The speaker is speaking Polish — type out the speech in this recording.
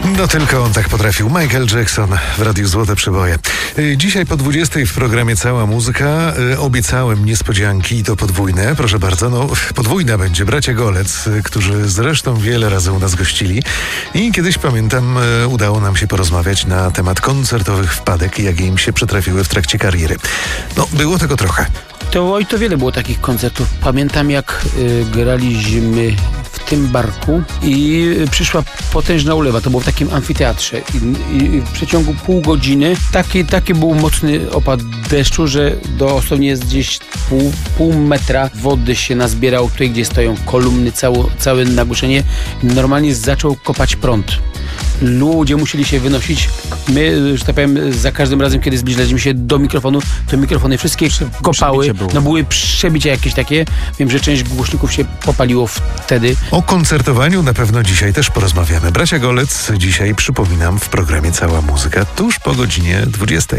No tylko on tak potrafił. Michael Jackson w Radiu Złote Przeboje. Dzisiaj po 20 w programie Cała Muzyka. Obiecałem niespodzianki i to podwójne. Proszę bardzo, podwójna będzie. Bracia Golec, którzy zresztą wiele razy u nas gościli. I kiedyś, pamiętam, udało nam się porozmawiać na temat koncertowych wpadek, jakie im się przytrafiły w trakcie kariery. Było tego trochę. To wiele było takich koncertów. Pamiętam, jak graliśmy w tym barku i przyszła potężna ulewa. To było w takim amfiteatrze i w przeciągu pół godziny taki był mocny opad deszczu, że dosłownie jest gdzieś pół metra wody się nazbierał tutaj, gdzie stoją kolumny, całe nagłośnienie. Normalnie zaczął kopać prąd. Ludzie musieli się wynosić. My, że tak powiem, za każdym razem, kiedy zbliżaliśmy się do mikrofonu, to mikrofony wszystkie kopały. Były przebicia jakieś takie. Wiem, że część głośników się popaliło wtedy. O koncertowaniu na pewno dzisiaj też porozmawiamy. Bracia Golec dzisiaj, przypominam, w programie Cała Muzyka tuż po godzinie 20.